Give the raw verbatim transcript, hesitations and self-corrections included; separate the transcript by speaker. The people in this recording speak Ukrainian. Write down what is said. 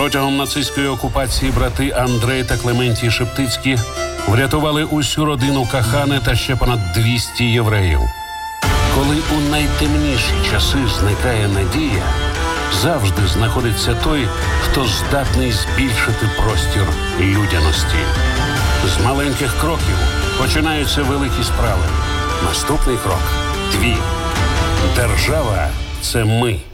Speaker 1: Протягом нацистської окупації брати Андрей та Клементій Шептицькі врятували усю родину Кахани та ще понад двісті євреїв. Коли у найтемніші часи зникає надія, завжди знаходиться той, хто здатний збільшити простір людяності. З маленьких кроків починаються великі справи. Наступний крок – твій. Держава – це ми.